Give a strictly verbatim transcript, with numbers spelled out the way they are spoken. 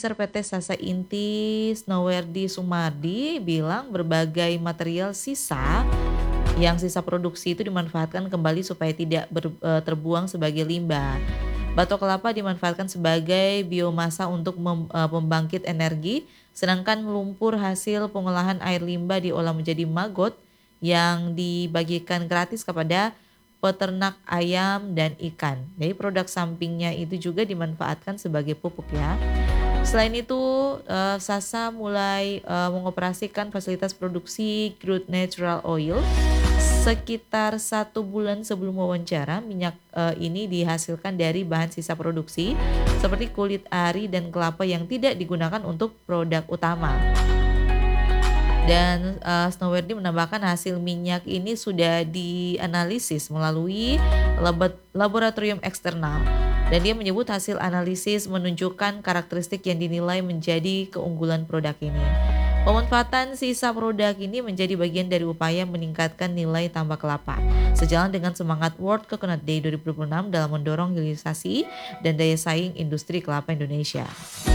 Supervisor P T Sasa Inti Snowerdi Sumardi bilang berbagai material sisa yang sisa produksi itu dimanfaatkan kembali supaya tidak ber- eh, terbuang sebagai limbah. Batok kelapa dimanfaatkan sebagai biomasa untuk mem- eh, pembangkit energi, sedangkan lumpur hasil pengolahan air limbah diolah menjadi maggot yang dibagikan gratis kepada peternak ayam dan ikan. Jadi produk sampingnya itu juga dimanfaatkan sebagai pupuk ya. Selain itu, eh, Sasa mulai eh, mengoperasikan fasilitas produksi crude natural oil. Sekitar satu bulan sebelum wawancara, minyak eh, ini dihasilkan dari bahan sisa produksi seperti kulit ari dan kelapa yang tidak digunakan untuk produk utama. Dan eh, Snowerdi menambahkan hasil minyak ini sudah dianalisis melalui labet- laboratorium eksternal. Dan dia menyebut hasil analisis menunjukkan karakteristik yang dinilai menjadi keunggulan produk ini. Pemanfaatan sisa produk ini menjadi bagian dari upaya meningkatkan nilai tambah kelapa. Sejalan dengan semangat World Coconut Day dua ribu dua puluh enam dalam mendorong hilirisasi dan daya saing industri kelapa Indonesia.